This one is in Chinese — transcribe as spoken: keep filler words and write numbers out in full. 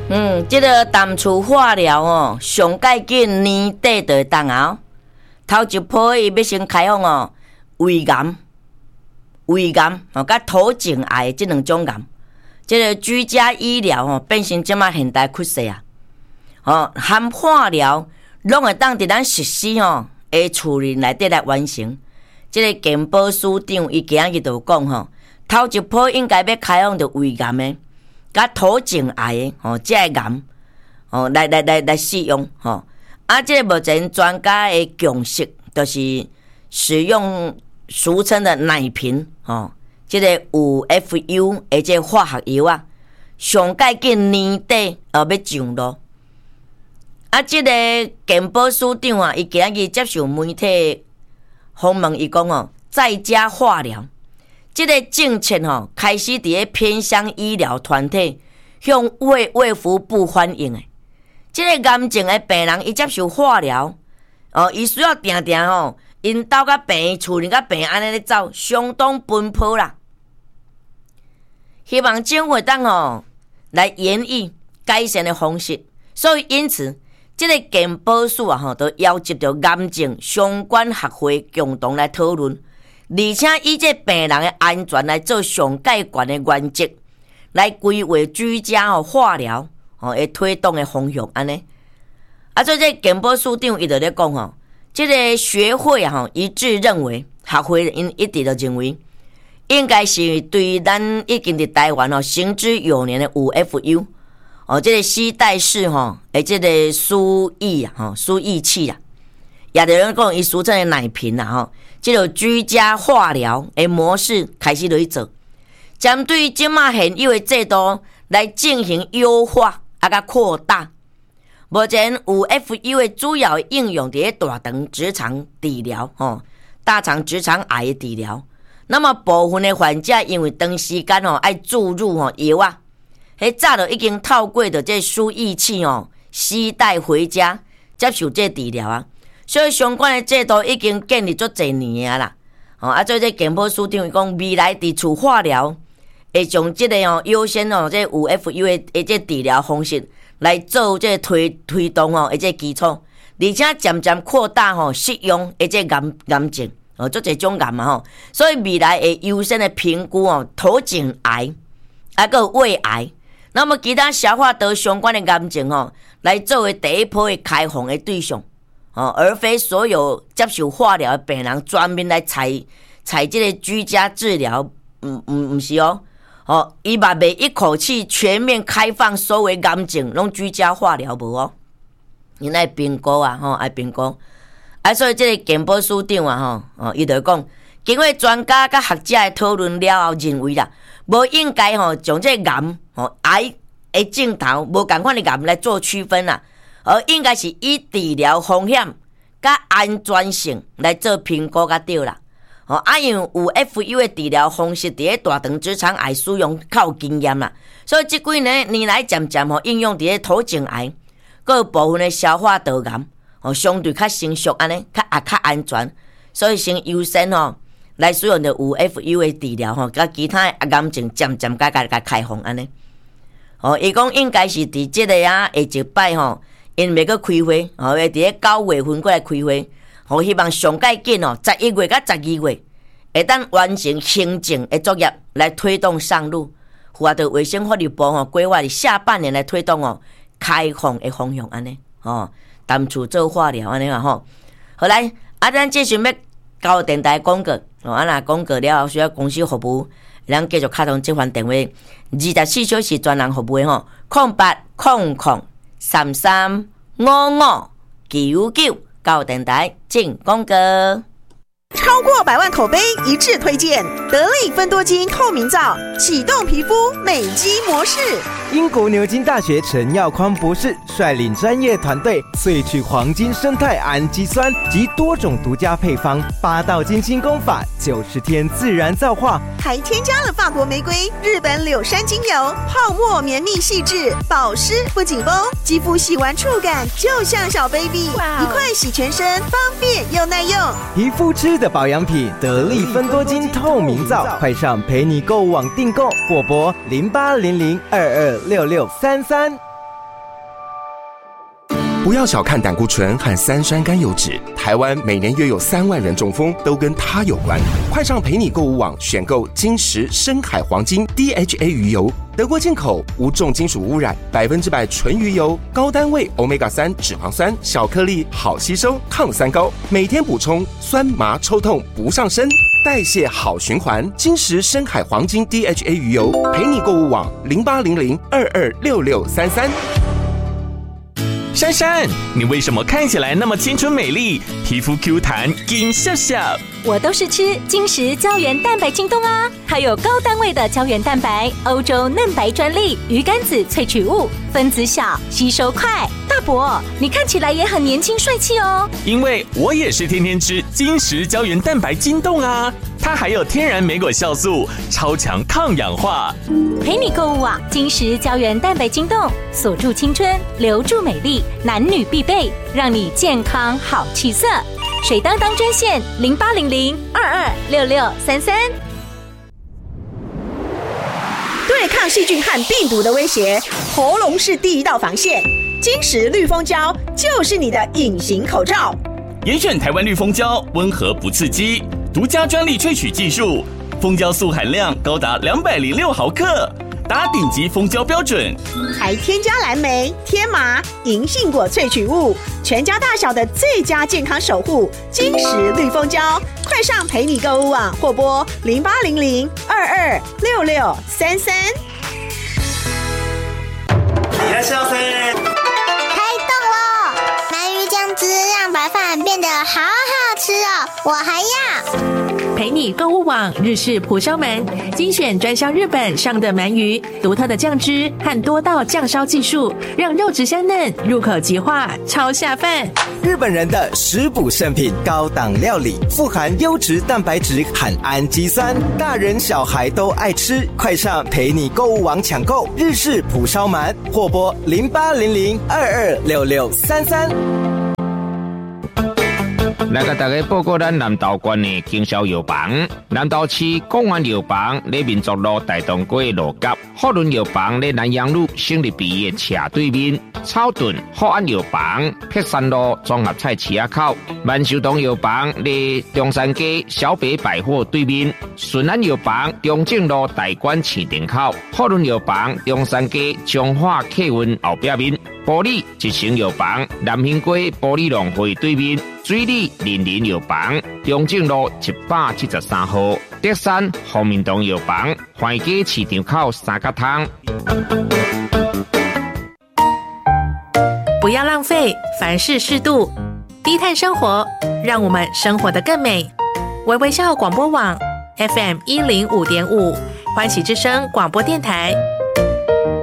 嗯，这个淡厝化疗哦，上介紧年底就会动啊。头一波伊要先开放哦，胃癌、胃癌哦，甲头颈癌这两种癌，这个居家医疗哦，变成即马现代趋势啊。哦，含化疗拢会当伫咱实施哦的厝里内底来完成。这个健保署长伊今日就讲吼，头一波应该要开放着胃癌的，甲头颈癌的哦，这个癌哦来来来来使用吼。啊，这个目前专家的共识就是使用俗称的奶瓶哦，这个有 F U 的这化学药啊，上介紧年底呃要上路。啊，这个健保署长啊，伊今日接受媒体访问，伊讲哦，在家化疗，这个政策吼、哦、开始伫咧偏乡医疗团体向卫卫福部反映的。这个癌症的病人，伊接受化疗，哦，伊需要定定吼，因兜甲病厝里甲病安尼咧走，相当奔波啦。希望政府会当吼来研议改善的方式，所以因此。这个健保署啊，吼，都邀集着癌症相关学会共同来讨论，而且以这病人的安全来做上界悬的原则，来规划居家哦化疗哦会推动的方向安尼。啊，所以这健保署长伊就咧讲吼，这个学会啊，吼一致认为，学会因一直都认为，应该是对咱已经伫台湾哦行之有年的五 F U。哦，这个携带式吼，诶，这个输液啊，吼，输液器啊，也有人讲伊俗称的奶瓶啊，吼，这个居家化疗的模式开始去做，针对即马现有的制度来进行优化啊，甲扩大。目前有 F U 的主要应用伫大肠直肠治疗，吼，大肠直肠癌的治疗。那么部分的患者因为长时间吼爱注入吼药啊。迄早就已经透过着这输液器哦，携带回家接受这治疗啊，所以相关的制度已经建立足侪年啊啦。哦，啊，做这健保署长讲，未来伫厝化疗会将这个哦优先哦，这有 F U 的这治疗方式来做这推推动哦，这基础，而且渐渐扩大吼适用的这癌癌症哦，足侪种癌嘛吼，所以未来会优先的评估哦头颈癌，啊个胃癌。那么其他消化道相关的癌症吼，来作为第一波的开放的对象，哦，而非所有接受化疗的病人专门来采采这个居家治疗，嗯嗯，唔是哦，哦，伊嘛袂一口气全面开放所有癌症拢居家化疗无哦，因爱评估啊，吼，爱评估，啊，所以这个健保署长啊，吼，哦，伊就讲，经过专家甲学者的讨论了后，认为啦。无应该吼将这癌吼癌的镜头无共款的癌来做区分啦，而应该是以治疗风险甲安全性来做评估甲对啦。哦，啊因为有 F U 的治疗方式伫咧大肠直肠癌使用较有经验啦，所以这几年年来渐渐吼应用伫咧头颈癌，各有部分的消化道癌，哦相对较成熟安尼，较也较安全，所以先优先吼。来使用的有 F U 的治疗吼，甲其他的癌症渐渐甲甲甲开放安尼。哦，伊讲应该是伫即个啊下一摆吼，因要去开会，哦，会伫咧九月份过来开会，吼，希望上介紧哦，十一月甲十二月会当完成行政的作业来推动上路，符合着卫生福利部吼规划伫下半年来推动哦开放的方向安尼，哦，淡厝做化疗安尼嘛吼。好来，啊，咱继续要交电台广告。哦，啊，若广告了后需要公司服务，咱继续卡通这番电话，二十四小时专人服务吼，空八空空三三五五九九，交电台进广告。 超过百万口碑一致推荐，得力芬多精透明皂，启动皮肤美肌模式。 英国牛津大学陈耀匡博士率领专业团队萃取黄金生态氨基酸及多种独家配方，八道金清功法，九十天自然皂化， 还添加了法国玫瑰、日本柳杉精油，泡沫绵密细致，保湿不紧绷，肌肤洗完触感就像小 baby， 一块洗全身，方便又耐用。 皮肤吃的保养品，得力芬多精透明皂，快上陪你购物网订购或拨零八零零二二六六三三。 不要小看胆固醇和三酸甘油酯，台湾每年约有三万人中风，都跟它有关。快上陪你购物网选购金石深海黄金 D H A 鱼油，德国进口，无重金属污染，百分之百纯鱼油，高单位 欧米伽三 脂肪酸，小颗粒，好吸收，抗三高，每天补充，酸麻抽痛不上身，代谢好循环。金石深海黄金 D H A 鱼油，陪你购物网零八零零二二六六三三。 珊珊，你为什么看起来那么青春美丽，皮肤 Q 弹，紧笑笑？ 我都是吃金石胶原蛋白晶冻啊，还有高单位的胶原蛋白，欧洲嫩白专利，鱼肝子萃取物，分子小，吸收快。大伯，你看起来也很年轻帅气哦。 因为我也是天天吃金石胶原蛋白晶冻啊，它还有天然莓果酵素，超强抗氧化。 陪你购物网，金石胶原蛋白晶冻，锁住青春，留住美丽，男女必备，让你健康好气色。水当当专线零八零零二二六六三三。 对抗细菌和病毒的威胁，喉咙是第一道防线。金石绿蜂胶就是你的隐形口罩。 严选台湾绿蜂胶，温和不刺激，独家专利萃取技术，蜂胶素含量高达两百零六毫克，达顶级蜂胶标准， 还添加蓝莓、天麻、银杏果萃取物，全家大小的最佳健康守护。金石绿蜂胶，快上陪你购物网或拨零八零零二二六六三三。 你来笑噻！ 开动了！鳗鱼酱汁让白饭变得好好吃哦，我还要。 陪你购物网日式蒲烧鳗，精选专销日本上的鳗鱼，独特的酱汁和多道酱烧技术，让肉质香嫩，入口即化，超下饭。 日本人的食补圣品，高档料理，富含优质蛋白质和氨基酸，大人小孩都爱吃。快上陪你购物网抢购日式蒲烧鳗，或拨零八零零二二六六三三。 来甲大家报告咱南投县的经销药房，南投市公园药房在民族路大东街路角，福伦药房在南阳路胜利比的斜对面，草屯福安药房碧山路综合菜市口，万寿堂药房在中山街小北百货对面，顺安药房中正路大馆市场口，福伦药房中山街中华客运后壁面，玻璃一成药房南兴街玻璃农会对面，水里林林药房中正路一百七十三号，德山福民堂药房怀街市场口三角汤。 不要浪费，凡事适度，低碳生活，让我们生活得更美。微微笑广播网 F M 一零五点五，欢喜之声广播电台，